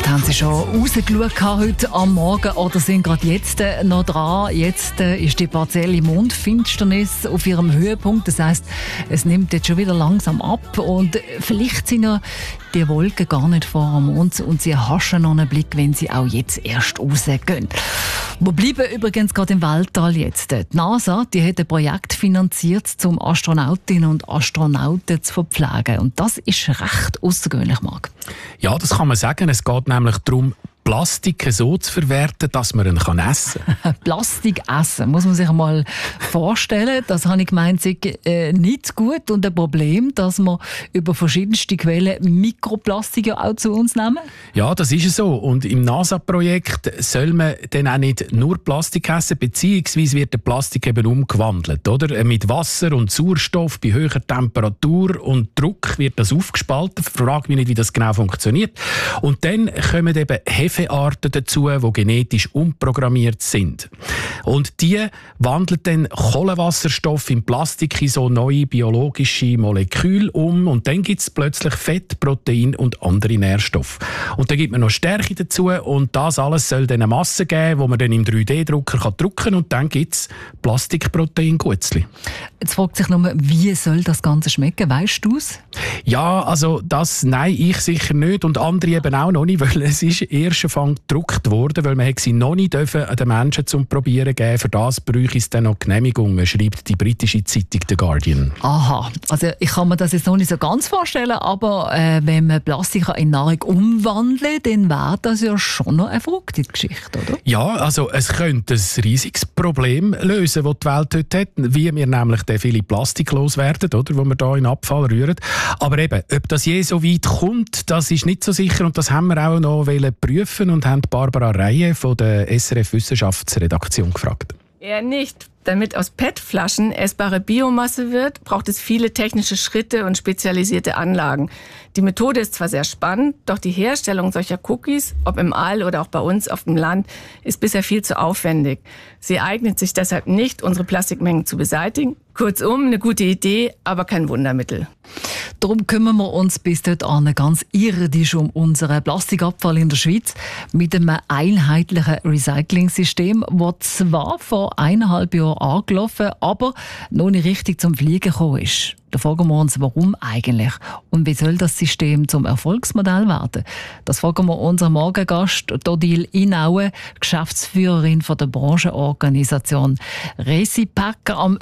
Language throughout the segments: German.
Haben Sie schon rausgeschaut heute am Morgen oder sind gerade jetzt noch dran? Jetzt ist die partielle Mondfinsternis auf ihrem Höhepunkt. Das heisst, es nimmt jetzt schon wieder langsam ab und vielleicht sind ja die Wolken gar nicht vor dem Mond und sie haschen noch einen Blick, wenn sie auch jetzt erst rausgehen. Wir bleiben übrigens gerade im Weltall jetzt. Die NASA, die hat ein Projekt finanziert, um Astronautinnen und Astronauten zu verpflegen. Und das ist recht außergewöhnlich, Marc. Ja, das kann man sagen. Es geht nämlich darum, Plastik so zu verwerten, dass man ihn essen kann. Plastik essen, muss man sich einmal vorstellen. Das habe ich gemeint, sei nicht gut und ein Problem, dass wir über verschiedenste Quellen Mikroplastik ja auch zu uns nehmen. Ja, das ist so. Und im NASA-Projekt soll man dann auch nicht nur Plastik essen, beziehungsweise wird der Plastik eben umgewandelt. Oder? Mit Wasser und Sauerstoff bei höherer Temperatur und Druck wird das aufgespalten. Ich frage mich nicht, wie das genau funktioniert. Und dann kommen eben Hefearten dazu, die genetisch umprogrammiert sind. Und die wandeln dann Kohlenwasserstoff in Plastik in so neue biologische Moleküle um und dann gibt es plötzlich Fett, Protein und andere Nährstoffe. Und dann gibt man noch Stärke dazu und das alles soll dann eine Masse geben, die man dann im 3D-Drucker drucken kann und dann gibt es Plastikprotein-Gutzli. Jetzt fragt sich nur, wie soll das Ganze schmecken? Weisst du es? Ja, also nein, ich sicher nicht und andere eben auch noch nicht, weil es ist erst gedruckt worden, weil man sie noch nicht an den Menschen zum Probieren geben. Für das bräuchte es dann noch Genehmigungen, schreibt die britische Zeitung The Guardian. Aha, also ich kann mir das jetzt noch nicht so ganz vorstellen, aber wenn man Plastik in Nahrung umwandeln, dann wäre das ja schon noch eine verrückte Geschichte, oder? Ja, also es könnte ein riesiges Problem lösen, das die Welt heute hat, wie wir nämlich den viele Plastik loswerden, oder, wo wir da in Abfall rühren. Aber eben, ob das je so weit kommt, das ist nicht so sicher und das haben wir auch noch prüfen und haben Barbara Reihe von der SRF Wissenschaftsredaktion gefragt. Eher nicht. Damit aus PET-Flaschen essbare Biomasse wird, braucht es viele technische Schritte und spezialisierte Anlagen. Die Methode ist zwar sehr spannend, doch die Herstellung solcher Cookies, ob im All oder auch bei uns auf dem Land, ist bisher viel zu aufwendig. Sie eignet sich deshalb nicht, unsere Plastikmengen zu beseitigen. Kurzum, eine gute Idee, aber kein Wundermittel. Darum kümmern wir uns bis dahin ganz irdisch um unseren Plastikabfall in der Schweiz mit einem einheitlichen Recycling-System, das zwar vor 1,5 Jahren angelaufen, aber noch nicht richtig zum Fliegen gekommen ist. Da fragen wir uns, warum eigentlich? Und wie soll das System zum Erfolgsmodell werden? Das fragen wir unseren Morgengast, Odile Inaue, Geschäftsführerin von der Branchenorganisation Recipac. Am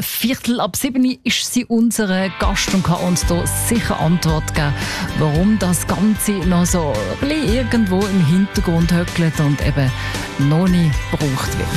6:45 ist sie unser Gast und kann uns da sicher Antwort geben, warum das Ganze noch so ein bisschen irgendwo im Hintergrund höckelt und eben noch nicht gebraucht wird.